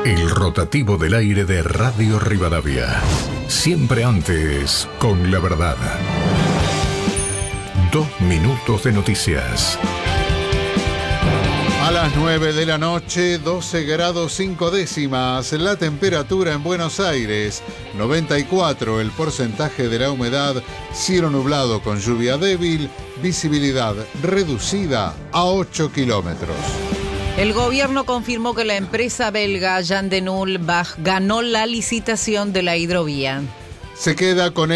El rotativo del aire de Radio Rivadavia. Siempre antes, con la verdad. 2 minutos de noticias. A las 9 de la noche, 12 grados 5 décimas, la temperatura en Buenos Aires, 94 el porcentaje de la humedad, cielo nublado con lluvia débil, visibilidad reducida a 8 kilómetros. El gobierno confirmó que la empresa belga Jan de Nulbach ganó la licitación de la hidrovía. Se queda con